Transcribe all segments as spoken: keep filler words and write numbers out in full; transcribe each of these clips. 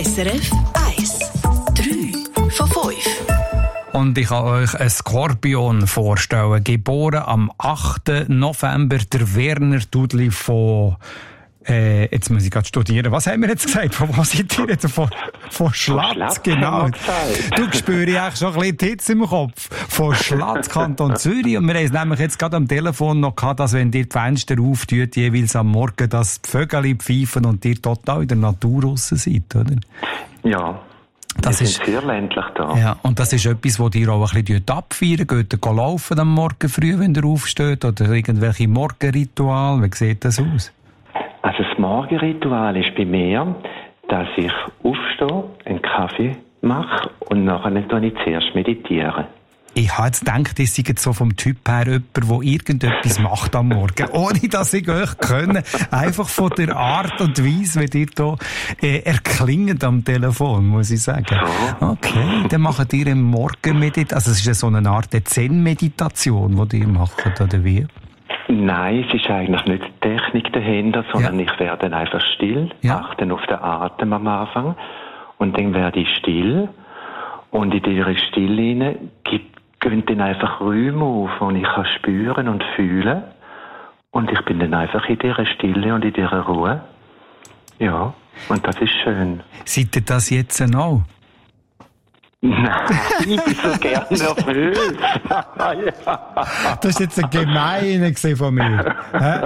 S R F eins. drei von fünf. Und ich kann euch einen Skorpion vorstellen. Geboren am achten November, der Werner Dudli von... Äh, jetzt muss ich gerade studieren. Was haben wir jetzt gesagt? Von was seid ihr jetzt? Von, von Schlatz, genau. Du spürst eigentlich schon ein bisschen die Hitze im Kopf. Von Schlatz, Kanton Zürich. Und wir haben es nämlich jetzt gerade am Telefon noch gehabt, dass wenn ihr die Fenster auftut, jeweils am Morgen, dass die Vögel pfeifen und ihr total in der Natur draussen seid, oder? Ja. Das wir ist sind sehr ländlich da. Ja, und das ist etwas, das ihr auch ein bisschen abfeiern. Geht ihr laufen am Morgen früh, wenn ihr aufsteht? Oder irgendwelche Morgenrituale? Wie sieht das aus? Also das Morgenritual ist bei mir, dass ich aufstehe, einen Kaffee mache und nachher tue ich zuerst meditieren. Ich habe jetzt gedacht, ihr seid so vom Typ her jemand, der irgendetwas macht am Morgen, ohne dass ich euch kenne. Einfach von der Art und Weise, wie ihr hier äh, erklingt am Telefon, muss ich sagen. So. Okay, dann macht ihr im Morgenmeditation, also es ist ja so eine Art Zen-Meditation, die ihr macht, oder wie? Nein, es ist eigentlich nicht die Technik dahinter, sondern ja. ich werde dann einfach still, ja. achte auf den Atem am Anfang und dann werde ich still und in dieser Stille hinein gehen dann einfach Räume auf, die ich kann spüren und fühlen und ich bin dann einfach in dieser Stille und in dieser Ruhe. Ja, und das ist schön. Seid ihr das jetzt noch? Nein, ich bin so gerne nervös. Ja. Das war jetzt ein Gemeine von mir.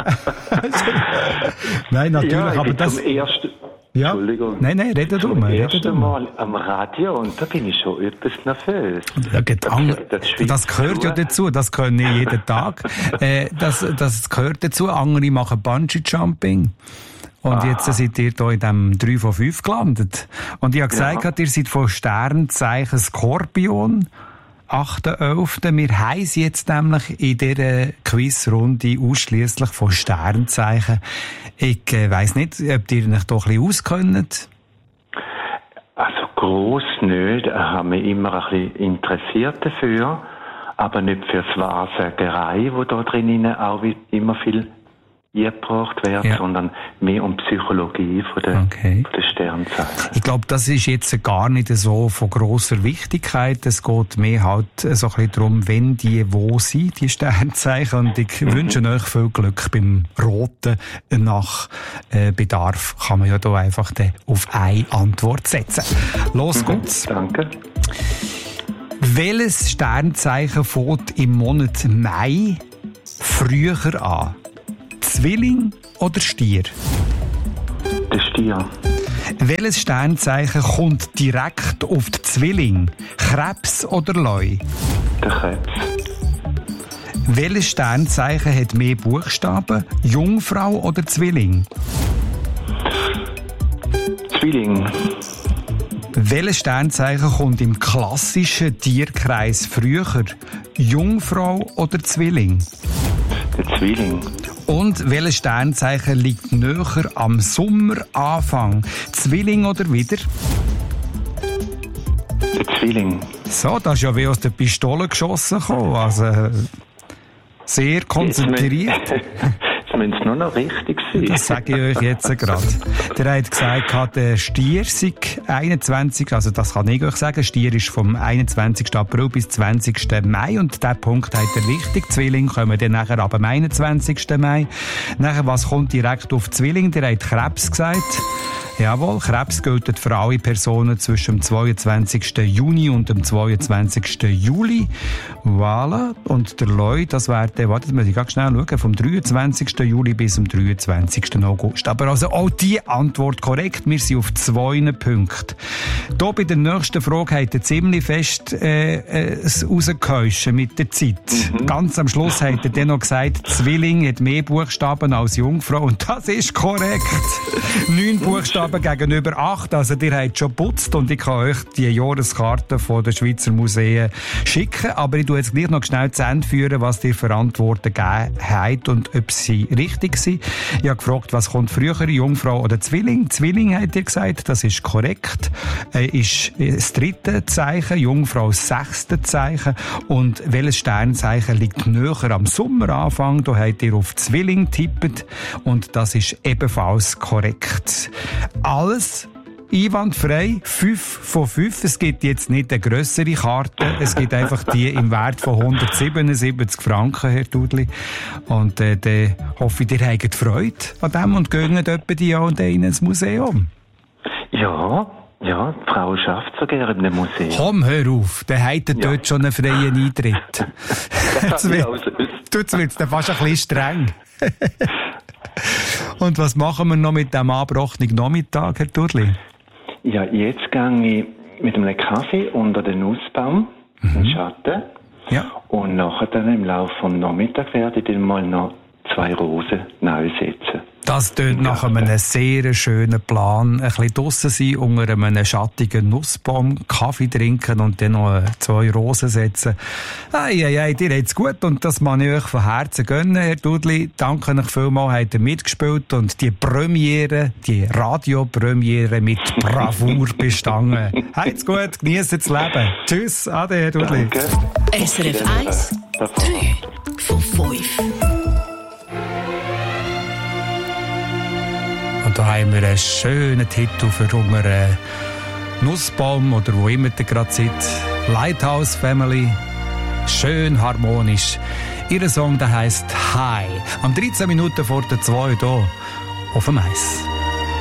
Nein, natürlich, ja, ich aber bin das... Zum ersten... Ja. Entschuldigung. Nein, nein, rede du mal. Rede du mal am Radio und da bin ich schon etwas nervös. Ja, das, das gehört ja dazu, das können ich jeden Tag. äh, das, das gehört dazu. Andere machen Bungee-Jumping. Und ah. jetzt seid ihr hier in diesem drei von fünf gelandet. Und ich habe gesagt, ja. ihr seid von Sternzeichen Skorpion, achter elfter Wir haben sie jetzt nämlich in dieser Quizrunde ausschliesslich von Sternzeichen. Ich äh, weiss nicht, ob ihr euch doch ein bisschen auskennt. Also gross nicht. Ich habe mich immer ein bisschen interessiert dafür. Aber nicht für das Wahrsagerei, wo da drinnen auch immer viel eingebracht wird, ja. sondern mehr um Psychologie von der, okay. von der Sternzeichen. Ich glaube, das ist jetzt gar nicht so von grosser Wichtigkeit. Es geht mehr halt so ein bisschen darum, wenn die wo sind, die Sternzeichen. Und ich mhm. wünsche euch viel Glück beim Roten. Nach äh, Bedarf kann man ja da einfach auf eine Antwort setzen. Los mhm. geht's. Danke. Welches Sternzeichen fängt im Monat Mai früher an? Zwilling oder Stier? Der Stier. Welches Sternzeichen kommt direkt auf die Zwilling? Krebs oder Leu? Der Krebs. Welches Sternzeichen hat mehr Buchstaben? Jungfrau oder Zwilling? Zwilling. Welches Sternzeichen kommt im klassischen Tierkreis früher? Jungfrau oder Zwilling? Der Zwilling. Und welches Sternzeichen liegt näher am Sommeranfang? Zwilling oder wieder? Der Zwilling. So, das ist ja wie aus der Pistole geschossen gekommen. Also, sehr konzentriert. Jetzt müssen es nur noch richtig sein. Das sage ich euch jetzt gerade. Der hat gesagt, der Stier sei einundzwanzig, also das kann ich euch sagen, Stier ist vom einundzwanzigsten April bis zwanzigsten Mai und der Punkt hat er richtig. Zwilling kommen dann nachher ab dem einundzwanzigsten Mai. Nachher, was kommt direkt auf Zwilling? Der hat Krebs gesagt. Jawohl, Krebs gilt für alle Personen zwischen dem zweiundzwanzigsten Juni und dem zweiundzwanzigsten Juli. Voilà. Und der Leu, das wäre der, warte, das muss ich ganz schnell schauen, vom dreiundzwanzigsten Juli bis zum dreiundzwanzigsten August. Aber also auch die Antwort korrekt. Wir sind auf zwei Punkten. Hier bei der nächsten Frage hat er ziemlich fest äh, äh, rausgehäuschen mit der Zeit. Mhm. Ganz am Schluss hat er dann noch gesagt, Zwilling hat mehr Buchstaben als Jungfrau. Und das ist korrekt. Neun Buchstaben gegenüber acht. Also, ihr habt schon putzt und ich kann euch die Jahreskarte von den Schweizer Museen schicken. Aber ich tue jetzt gleich noch schnell zu Ende führen, was ihr für Antworten gegeben habt und ob sie richtig sind. Ich habe gefragt, was kommt früher, Jungfrau oder Zwilling? Zwilling, habt ihr gesagt, das ist korrekt. Äh, ist das dritte Zeichen, Jungfrau das sechste Zeichen. Und welches Sternzeichen liegt näher am Sommeranfang? Da habt ihr auf Zwilling tippt und das ist ebenfalls korrekt. Alles einwandfrei, fünf von fünf. Es gibt jetzt nicht eine grössere Karte, es gibt einfach die im Wert von hundertsiebenundsiebzig Franken, Herr Dudli. Und äh, dann hoffe ich, ihr habt Freude an dem und gehen etwa die Jahr und ein ins Museum. Ja, ja, die Frau schafft so gerne in einem Museum. Komm, hör auf, dann habt ihr ja dort schon einen freien Eintritt. Jetzt wird es dann fast ein bisschen streng. Und was machen wir noch mit dem angebrochenen Nachmittag, Herr Dudli? Ja, jetzt gehe ich mit einem Kaffee unter den Nussbaum mhm. in den Schatten. Ja. Und nachher dann im Laufe des Nachmittags werde ich dann mal noch zwei Rosen neu setzen. Das tönt nach einem sehr schönen Plan. Ein bisschen draussen sein, unter einem schattigen Nussbaum, Kaffee trinken und dann noch zwei Rosen setzen. Ei, ei, ei, dir geht's gut und das mag ich euch von Herzen gönnen, Herr Dudli. Danke euch vielmals, habt ihr mitgespielt und die Premiere, die Radiopremiere mit Bravour bestanden. Habt's gut, genießt das Leben. Tschüss, ade, Herr Dudli. Danke. S R F eins, drei von fünf. Und da haben wir einen schönen Titel für unseren Nussbaum oder wo immer ihr gerade seid. Lighthouse Family. Schön harmonisch. Ihr Song, der heisst High. Am dreizehn Minuten vor der zwei hier auf dem Eis.